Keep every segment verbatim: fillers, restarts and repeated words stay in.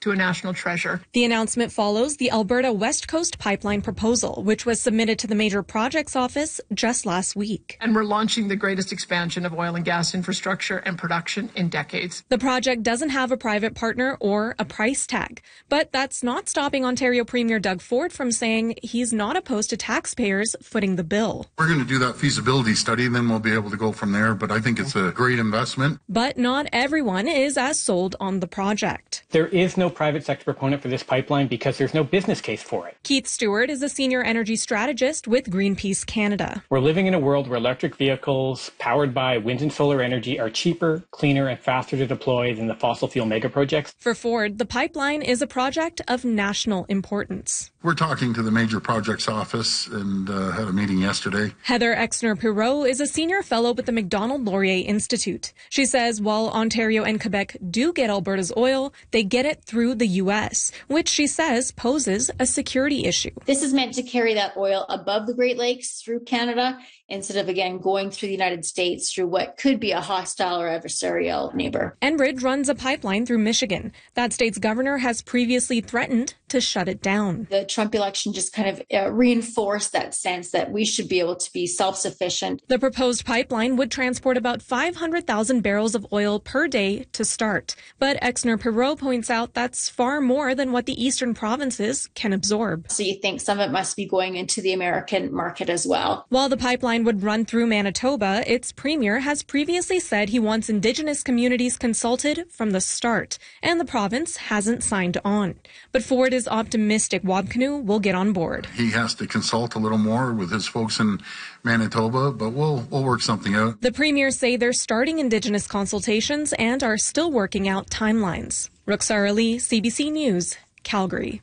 to a national treasure. The announcement follows the Alberta West Coast Pipeline proposal, which was submitted to the Major Projects Office just last week. And we're launching the greatest expansion of oil and gas infrastructure and production in decades. The project doesn't have a private partner or a price tag, but that's not stopping Ontario Premier Doug Ford from saying he's not opposed to taxpayers footing the bill. We're going to do that feasibility study, then we'll be able to go from there, but I think it's a great investment. But not everyone is as sold on the project. There is no private sector proponent for this pipeline because there's no business case for it. Keith Stewart is a senior energy strategist with Greenpeace Canada. We're living in a world where electric vehicles powered by wind and solar energy are cheaper, cleaner, and faster to deploy than the fossil fuel mega projects. For Ford, the pipeline is a project of national importance. We're talking to the Major Projects Office and uh, had a meeting yesterday. Heather Exner-Pirot is a senior fellow with the Macdonald-Laurier Institute. She says while Ontario and Quebec do get Alberta's oil, they get it through the U S, which she says poses a security issue. This is meant to carry that oil above the Great Lakes through Canada instead of, again, going through the United States through what could be a hostile or adversarial neighbor. Enbridge runs a pipeline through Michigan. That state's governor has previously threatened to shut it down. The Trump election just kind of uh, reinforced that sense that we should be able to be self-sufficient. The proposed pipeline would transport about five hundred thousand barrels of oil per day to start. But Exner-Pirot points out that's far more than what the eastern provinces can absorb. So you think some of it must be going into the American market as well. While the pipeline would run through Manitoba, its premier has previously said he wants Indigenous communities consulted from the start, and the province hasn't signed on. But Ford is optimistic Wabkanu will get on board. He has to consult a little more with his folks in Manitoba, but we'll we'll work something out. The premiers say they're starting Indigenous consultations and are still working out timelines. Ruxar Ali, C B C News, Calgary.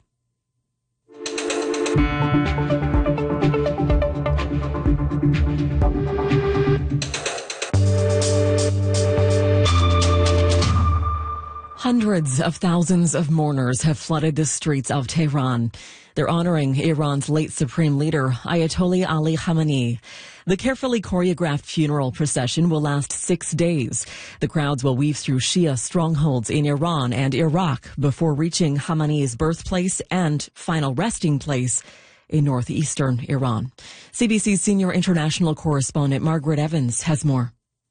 Hundreds of thousands of mourners have flooded the streets of Tehran. They're honoring Iran's late supreme leader, Ayatollah Ali Khamenei. The carefully choreographed funeral procession will last six days. The crowds will weave through Shia strongholds in Iran and Iraq before reaching Khamenei's birthplace and final resting place in northeastern Iran. C B C's senior international correspondent Margaret Evans has more.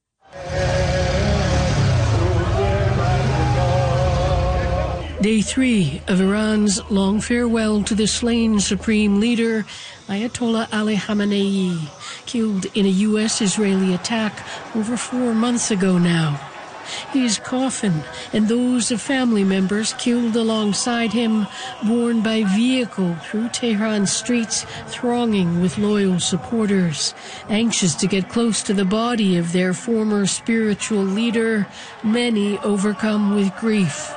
Day three of Iran's long farewell to the slain supreme leader, Ayatollah Ali Khamenei, killed in a U S-Israeli attack over four months ago now. His coffin and those of family members killed alongside him, borne by vehicle through Tehran's streets, thronging with loyal supporters, anxious to get close to the body of their former spiritual leader, many overcome with grief.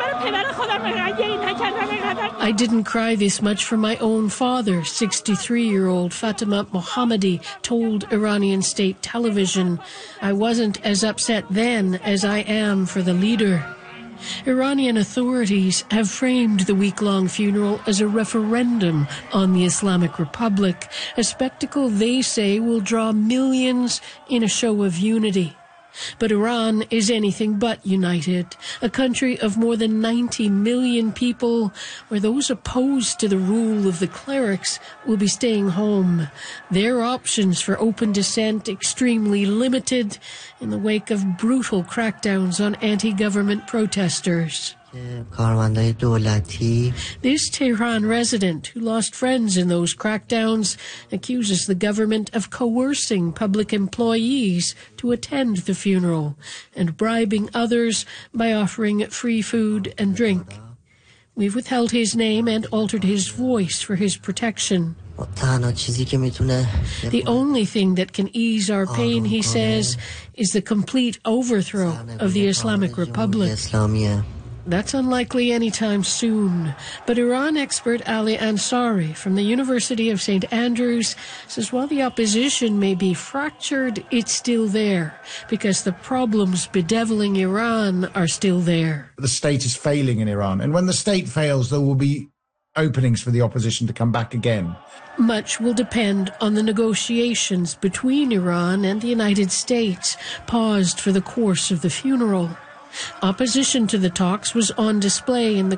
I didn't cry this much for my own father, sixty-three-year-old Fatima Mohammadi told Iranian state television. I wasn't as upset then as I am for the leader. Iranian authorities have framed the week-long funeral as a referendum on the Islamic Republic, a spectacle they say will draw millions in a show of unity. But Iran is anything but united, a country of more than ninety million people, where those opposed to the rule of the clerics will be staying home. Their options for open dissent extremely limited in the wake of brutal crackdowns on anti-government protesters. This Tehran resident, who lost friends in those crackdowns, accuses the government of coercing public employees to attend the funeral and bribing others by offering free food and drink. We've withheld his name and altered his voice for his protection. The only thing that can ease our pain, he says, is the complete overthrow of the Islamic Republic. That's unlikely anytime soon. But Iran expert Ali Ansari from the University of Saint Andrews says while the opposition may be fractured, it's still there because the problems bedeviling Iran are still there. The state is failing in Iran, and when the state fails, there will be openings for the opposition to come back again. Much will depend on the negotiations between Iran and the United States, paused for the course of the funeral. Opposition to the talks was on display in the